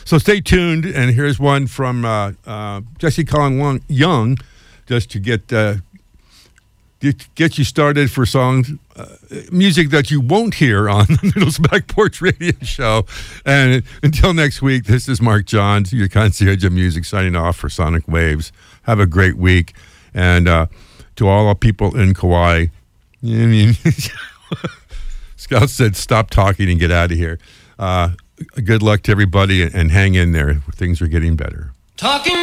So stay tuned, and here's one from Jesse Colin Young, just to get you started for songs, music that you won't hear on the Noodles Back Porch Radio Show. And until next week, this is Mark Johns, your concierge of music, signing off for Sonic Waves. Have a great week. And to all our people in Kauai, Scout said, stop talking and get out of here. Good luck to everybody, and hang in there. Things are getting better. Talking